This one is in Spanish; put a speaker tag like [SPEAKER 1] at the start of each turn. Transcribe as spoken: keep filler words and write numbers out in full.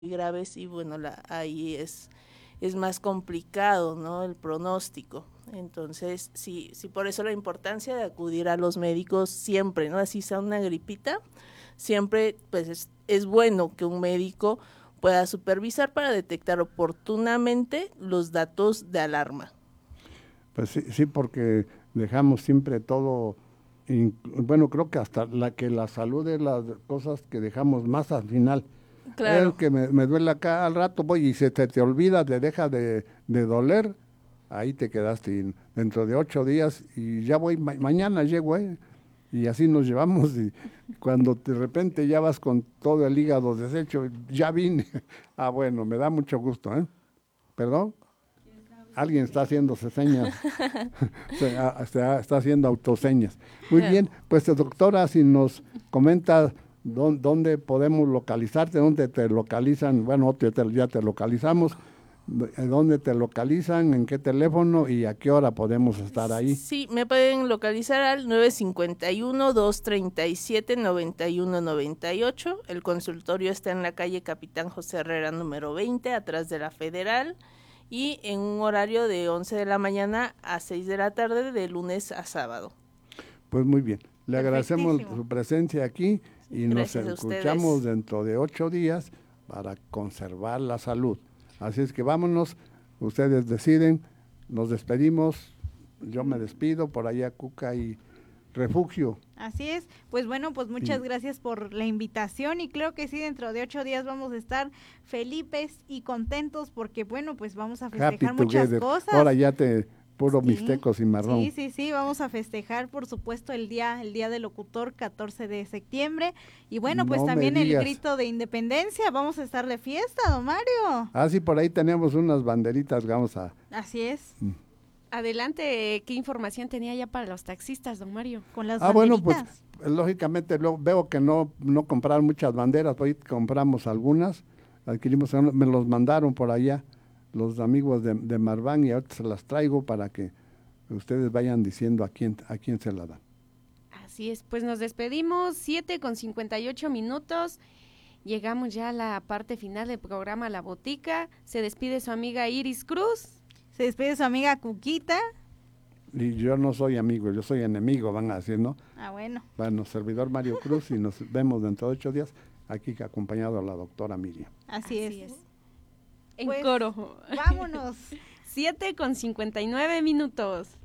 [SPEAKER 1] graves y bueno, la, ahí es, es más complicado, ¿no? El pronóstico. Entonces, sí, sí, por eso la importancia de acudir a los médicos siempre, ¿no? Así sea una gripita, siempre pues es, es bueno que un médico pueda supervisar para detectar oportunamente los datos de alarma.
[SPEAKER 2] Pues sí, sí, porque dejamos siempre todo, in- bueno, creo que hasta la que la salud es las cosas que dejamos más al final. Es
[SPEAKER 1] Claro.
[SPEAKER 2] que me, me duele acá al rato, voy y se te, te olvida, te deja de, de doler, ahí te quedaste y dentro de ocho días y ya voy, ma- mañana llego, ¿eh? Y así nos llevamos y cuando de repente ya vas con todo el hígado deshecho, ya vine. Ah, bueno, me da mucho gusto, ¿eh? ¿Perdón? Alguien está haciéndose señas, se, a- se ha- está haciendo autoseñas. Muy bien, pues eh, doctora, si nos comenta dón- dónde podemos localizarte, dónde te localizan, bueno, te- te- ya te localizamos, d- eh, dónde te localizan, en qué teléfono y a qué hora podemos estar ahí.
[SPEAKER 1] Sí, me pueden localizar al nueve cinco uno, dos tres siete, nueve uno nueve ocho. El consultorio está en la calle Capitán José Herrera número veinte, atrás de la Federal, y en un horario de once de la mañana a seis de la tarde, de lunes a sábado.
[SPEAKER 2] Pues muy bien, le agradecemos
[SPEAKER 3] Perfectísimo.
[SPEAKER 2] su presencia aquí
[SPEAKER 1] Sí,
[SPEAKER 2] y nos
[SPEAKER 1] gracias a
[SPEAKER 2] escuchamos
[SPEAKER 1] ustedes.
[SPEAKER 2] dentro de ocho días para conservar la salud. Así es que vámonos, ustedes deciden, nos despedimos, yo me despido, por allá Cuca y Refugio.
[SPEAKER 3] Así es, pues bueno, pues muchas
[SPEAKER 2] Y
[SPEAKER 3] gracias por la invitación y creo que sí, dentro de ocho días vamos a estar felices y contentos porque bueno, pues vamos a
[SPEAKER 2] Happy
[SPEAKER 3] festejar muchas
[SPEAKER 2] Together,
[SPEAKER 3] cosas.
[SPEAKER 2] ahora ya te puro
[SPEAKER 3] Sí,
[SPEAKER 2] mixtecos y marrón.
[SPEAKER 3] sí, sí, sí, vamos a festejar por supuesto el día, el día del locutor catorce de septiembre y bueno, pues
[SPEAKER 2] No me
[SPEAKER 3] también el
[SPEAKER 2] digas.
[SPEAKER 3] grito de independencia, vamos a estar de fiesta, don Mario.
[SPEAKER 2] Ah, sí, por ahí tenemos unas banderitas, vamos a...
[SPEAKER 3] Así es,
[SPEAKER 4] Adelante, ¿qué información tenía ya para los taxistas, don Mario?
[SPEAKER 3] con las
[SPEAKER 2] Ah, bueno, pues
[SPEAKER 3] banderitas.
[SPEAKER 2] lógicamente lo, veo que no, no compraron muchas banderas, hoy compramos algunas, adquirimos, una- me los mandaron por allá los amigos de, de Marván y ahorita se las traigo para que ustedes vayan diciendo a quién, a quién se la dan.
[SPEAKER 4] Así es, pues nos despedimos, siete con cincuenta y ocho minutos, llegamos ya a la parte final del programa La Botica, se despide su amiga Iris Cruz.
[SPEAKER 3] Se despide su amiga Cuquita.
[SPEAKER 2] Y yo no soy amigo, yo soy enemigo, van a decir, ¿no?
[SPEAKER 3] Ah, bueno.
[SPEAKER 2] Bueno, servidor Mario Cruz y nos vemos dentro de ocho días aquí acompañado a la doctora Miriam.
[SPEAKER 3] Así,
[SPEAKER 4] Así
[SPEAKER 3] es.
[SPEAKER 4] es. En
[SPEAKER 3] Pues,
[SPEAKER 4] coro.
[SPEAKER 3] Vámonos.
[SPEAKER 4] siete con cincuenta y nueve minutos.